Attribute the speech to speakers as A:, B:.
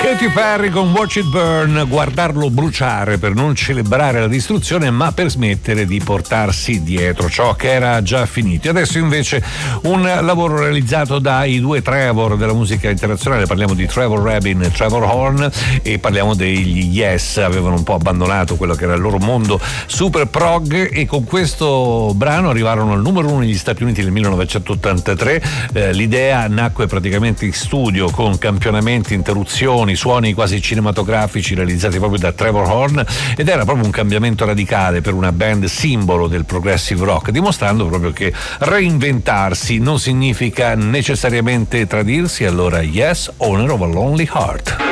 A: Katy Perry con Watch It Burn, guardarlo bruciare per non celebrare la distruzione ma per smettere di portarsi dietro ciò che era già finito. Adesso invece un lavoro realizzato dai due Trevor della musica internazionale, parliamo di Trevor Rabin e Trevor Horn e parliamo degli Yes. Avevano un po' abbandonato quello che era il loro mondo super prog e con questo brano arrivarono al numero 1 negli Stati Uniti nel 1983. L'idea nacque praticamente in studio con campionamenti, interruzioni, suoni quasi cinematografici realizzati proprio da Trevor Horn ed era proprio un cambiamento radicale per una band simbolo del progressive rock, dimostrando proprio che reinventarsi non significa necessariamente tradirsi. Allora Yes, Owner of a Lonely Heart.